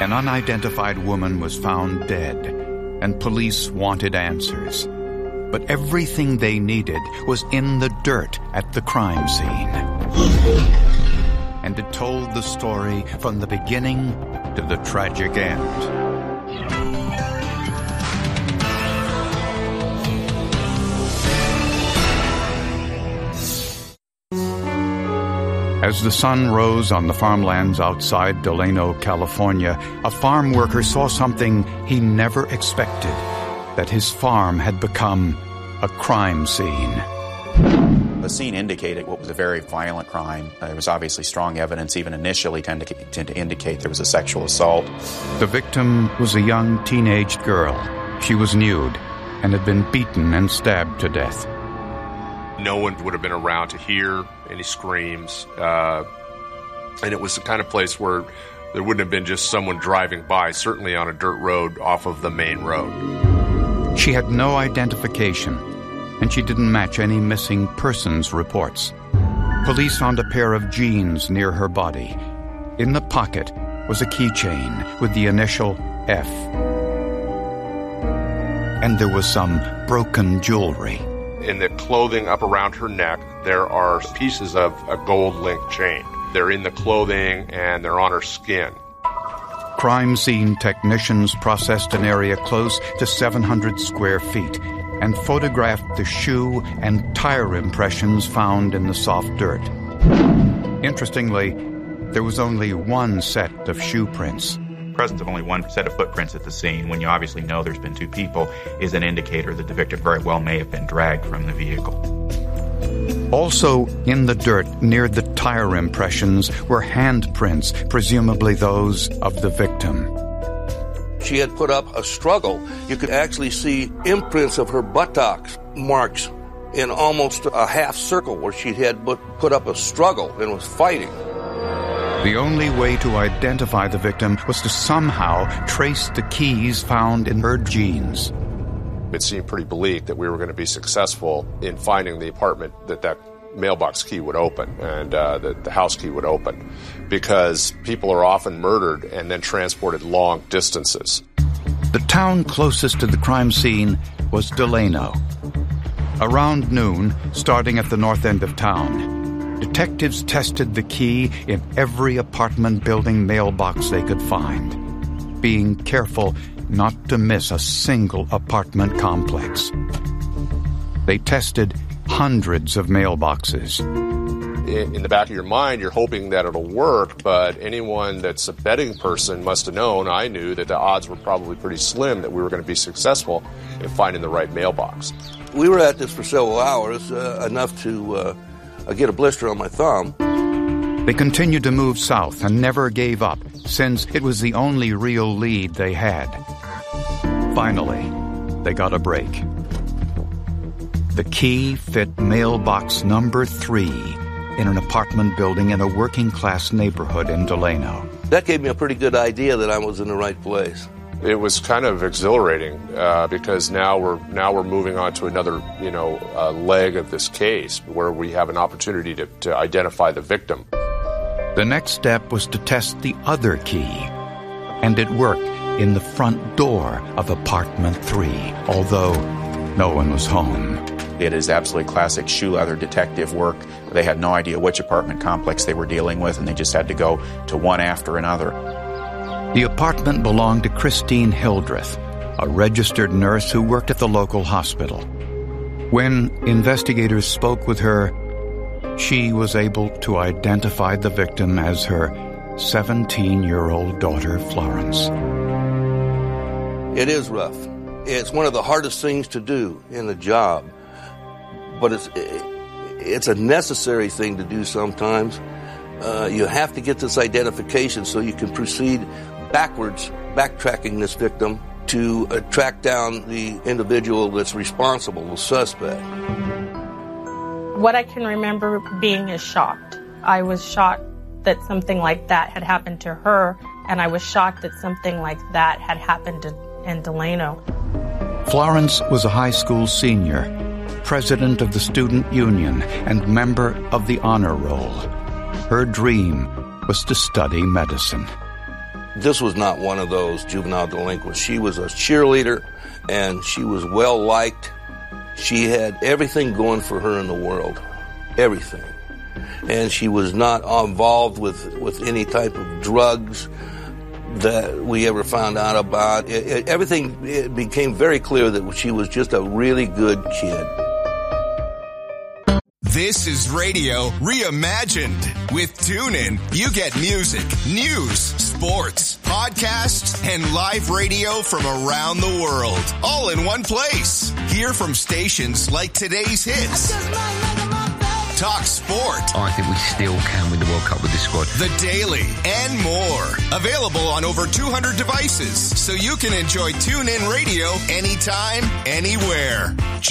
An unidentified woman was found dead, and police wanted answers. But everything they needed was in the dirt at the crime scene. And it told the story from the beginning to the tragic end. As the sun rose on the farmlands outside Delano, California, a farm worker saw something he never expected, that his farm had become a crime scene. The scene indicated what was a very violent crime. There was obviously strong evidence, even initially, tend to indicate there was a sexual assault. The victim was a young teenage girl. She was nude and had been beaten and stabbed to death. No one would have been around to hear any screams. And it was the kind of place where there wouldn't have been just someone driving by, certainly on a dirt road off of the main road. She had no identification, and she didn't match any missing persons reports. Police found a pair of jeans near her body. In the pocket was a keychain with the initial F. And there was some broken jewelry. In the clothing up around her neck, there are pieces of a gold link chain. They're in the clothing and they're on her skin. Crime scene technicians processed an area close to 700 square feet and photographed the shoe and tire impressions found in the soft dirt. Interestingly, there was only one set of shoe prints. Presence of only one set of footprints at the scene, when you obviously know there's been two people, is an indicator that the victim very well may have been dragged from the vehicle. Also in the dirt near the tire impressions were handprints, presumably those of the victim. She had put up a struggle. You could actually see imprints of her buttocks marks in almost a half circle where she had put up a struggle and was fighting. The only way to identify the victim was to somehow trace the keys found in her jeans. It seemed pretty bleak that we were going to be successful in finding the apartment that mailbox key would open and the house key would open, because people are often murdered and then transported long distances. The town closest to the crime scene was Delano. Around noon, starting at the north end of town, detectives tested the key in every apartment building mailbox they could find, being careful not to miss a single apartment complex. They tested hundreds of mailboxes. In the back of your mind, you're hoping that it'll work, but anyone that's a betting person must have known, I knew, that the odds were probably pretty slim that we were going to be successful in finding the right mailbox. We were at this for several hours, enough to get a blister on my thumb. They continued to move south and never gave up, since it was the only real lead they had. Finally, they got a break. The key fit mailbox number 3 in an apartment building in a working-class neighborhood in Delano. That gave me a pretty good idea that I was in the right place. It was kind of exhilarating because now we're moving on to another leg of this case where we have an opportunity to identify the victim. The next step was to test the other key, and it worked in the front door of apartment 3, although no one was home. It is absolutely classic shoe leather detective work. They had no idea which apartment complex they were dealing with, and they just had to go to one after another. The apartment belonged to Christine Hildreth, a registered nurse who worked at the local hospital. When investigators spoke with her, she was able to identify the victim as her 17-year-old daughter, Florence. It is rough. It's one of the hardest things to do in the job, but it's a necessary thing to do sometimes. You have to get this identification so you can proceed backwards, backtracking this victim to track down the individual that's responsible, the suspect. What I can remember being is shocked. I was shocked that something like that had happened to her, and I was shocked that something like that had happened in Delano. Florence was a high school senior, president of the student union, and member of the honor roll. Her dream was to study medicine. This was not one of those juvenile delinquents. She was a cheerleader, and she was well-liked. She had everything going for her in the world. Everything. And she was not involved with any type of drugs that we ever found out about. It became very clear that she was just a really good kid. This is Radio Reimagined. With TuneIn, you get music, news, sports, podcasts, and live radio from around the world, all in one place. Hear from stations like Today's Hits, Talk Sport. I think we still can win the World Cup with this squad. The Daily, and more. Available on over 200 devices, so you can enjoy TuneIn Radio anytime, anywhere.